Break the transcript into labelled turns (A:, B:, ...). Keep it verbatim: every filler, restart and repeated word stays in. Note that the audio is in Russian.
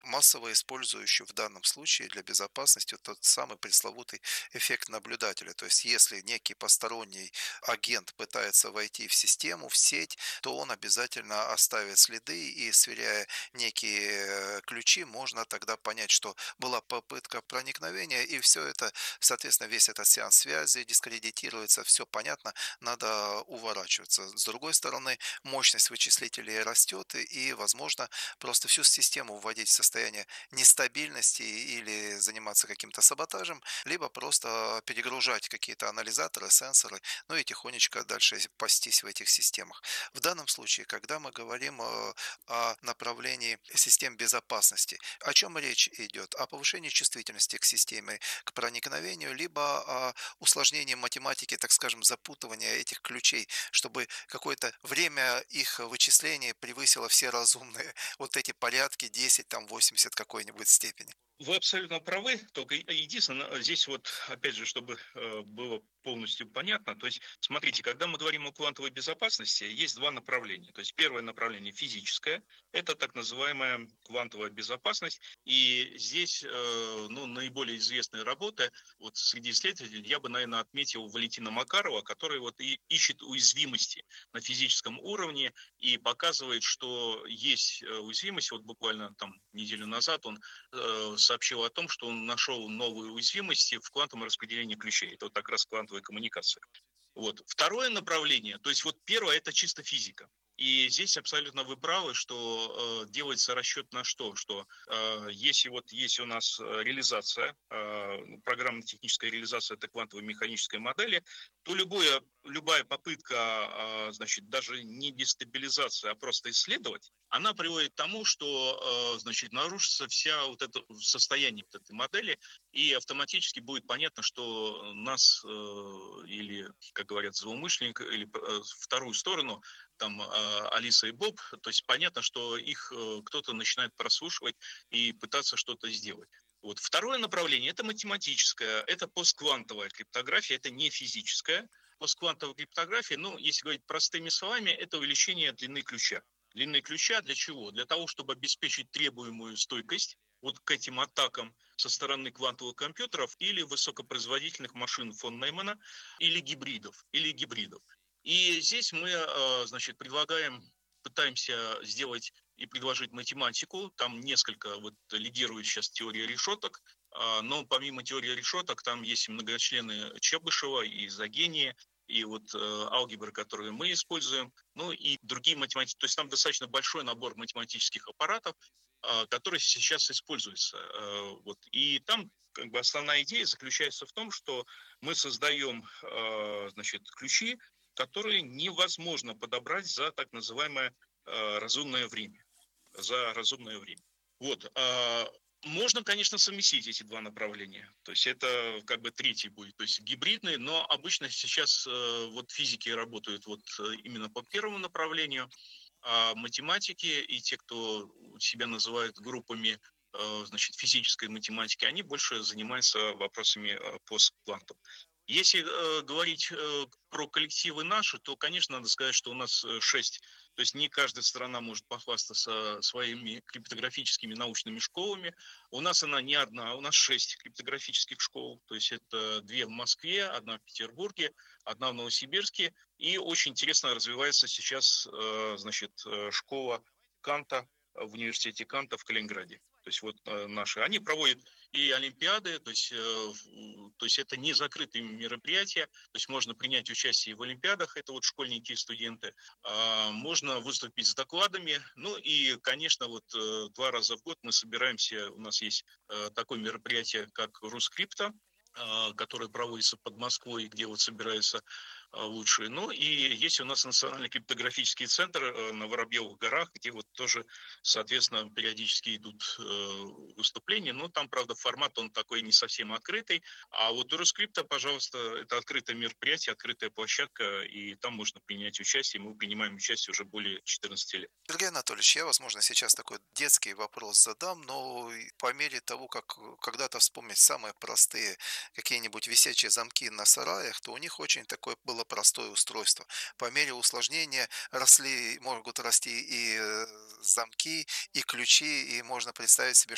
A: массово использующую в данном случае для безопасности вот тот самый пресловутый эффект наблюдателя. То есть если некий посторонний агент пытается войти в систему, в сеть, то он обязательно оставит следы, и сверяя некие э, ключи, можно тогда понять, что была попытка проникновения, и все это, соответственно, весь этот сеанс связи дискредитируется, все понятно, надо уворачиваться. С другой стороны, мощность вычислителей растет, и, и, возможно, просто всю систему вводить в состояние нестабильности или заниматься каким-то саботажем, либо просто перегружать какие-то анализаторы, сенсоры, ну и тихонечко дальше пастись в этих системах. В данном случае, когда мы говорим э, о направлении систем безопасности, о чем речь идет? О повышении чувствительности к системе, к проникновению, либо о усложнении математики, так скажем, запутывания этих ключей, чтобы какое-то время их вычисления превысило все разумные вот эти порядки десять, там восемьдесят какой-нибудь степени.
B: Вы абсолютно правы, только е единственное, э, здесь вот, опять же, чтобы, э, было полностью понятно, то есть, смотрите, когда мы говорим о квантовой безопасности, есть два направления. То есть первое направление физическое — это так называемая квантовая безопасность. И здесь, э, ну, наиболее известные работы, вот среди исследователей я бы, наверное, отметил Валентина Макарова, который вот и ищет уязвимости на физическом уровне и показывает, что есть, э, уязвимость. Вот буквально там неделю назад он э, сообщил о том, что он нашел новые уязвимости в квантовом распределении ключей. Это вот как раз квантовая коммуникация. Вот. Второе направление, то есть вот первое — это чисто физика. И здесь абсолютно вы правы, что э, делается расчет на что? Что э, если вот есть у нас э, реализация, э, программно-техническая реализация этой квантовой механической модели, то любое, любая попытка, э, значит, даже не дестабилизация, а просто исследовать, она приводит к тому, что, э, значит, нарушится вся вот это состояние вот этой модели, и автоматически будет понятно, что нас э, или, как говорят, злоумышленник, или э, вторую сторону, там э, Алиса и Боб, то есть понятно, что их э, кто-то начинает прослушивать и пытаться что-то сделать. Вот. Второе направление — это математическое, это постквантовая криптография, это не физическая. Постквантовая криптография, ну, если говорить простыми словами, это увеличение длины ключа. Длины ключа для чего? Для того, чтобы обеспечить требуемую стойкость вот к этим атакам со стороны квантовых компьютеров или высокопроизводительных машин фон Неймана, или гибридов, или гибридов. И здесь мы, э, значит, предлагаем, пытаемся сделать и предложить математику. Там несколько, вот лидирует сейчас теория решеток, а, но помимо теории решеток там есть и многочлены Чебышева и Загения, и вот э, алгебры, которые мы используем, ну и другие математики. То есть там достаточно большой набор математических аппаратов, а, который сейчас используется. Э, вот. И там как бы основная идея заключается в том, что мы создаем, э, значит, ключи, которые невозможно подобрать за так называемое э, разумное время. За разумное время. Вот. А, можно, конечно, совместить эти два направления. То есть это как бы третий будет, то есть гибридный, но обычно сейчас э, вот физики работают вот э, именно по первому направлению, а математики и те, кто себя называют группами э, значит, физической математики, они больше занимаются вопросами э, постквантов. Если э, говорить э, про коллективы наши, то, конечно, надо сказать, что у нас э, шесть, то есть не каждая страна может похвастаться своими криптографическими научными школами. У нас она не одна, у нас шесть криптографических школ, то есть это две в Москве, одна в Петербурге, одна в Новосибирске. И очень интересно развивается сейчас, э, значит, э, школа Канта в университете Канта в Калининграде. То есть вот э, наши, они проводят и олимпиады, то есть, э, то есть это не закрытые мероприятия, то есть можно принять участие в олимпиадах, это вот школьники и студенты, а, можно выступить с докладами, ну и, конечно, вот э, два раза в год мы собираемся, у нас есть э, такое мероприятие, как Рускрипта, а, которое проводится под Москвой, где вот собираются а, лучшие. Ну и есть у нас Национальный криптографический центр э, на Воробьевых горах, где вот тоже, соответственно, периодически идут э, выступления. Но там, правда, формат он такой не совсем открытый. А вот у Рускрипта, пожалуйста, это открытое мероприятие, открытая площадка, и там можно принять участие. Мы принимаем участие уже более четырнадцати лет.
A: Сергей Анатольевич, я, возможно, сейчас такой детский вопрос задам, но и по мере того, как э, когда-то вспомнить самые простые какие-нибудь висячие замки на сараях, то у них очень такое было простое устройство. По мере усложнения росли, могут расти и э, замки, и ключи, и можно представить себе,